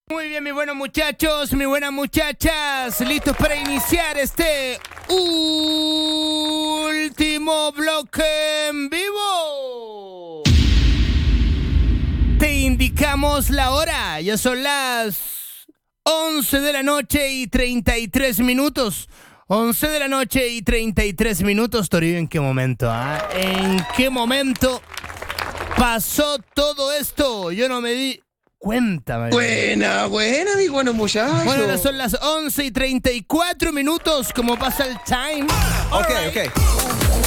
Muy bien, mis buenos muchachos, mis buenas muchachas, listos para iniciar este último bloque en vivo. Te indicamos la hora, ya son las 11 de la noche y 33 minutos. 11 de la noche y 33 minutos, Toribio, ¿en qué momento? ¿En qué momento pasó todo esto? Yo no me di cuenta, María. Buena, mi bueno muchacho. Bueno, ahora son las 11 y 34 minutos, como pasa el time. Ok.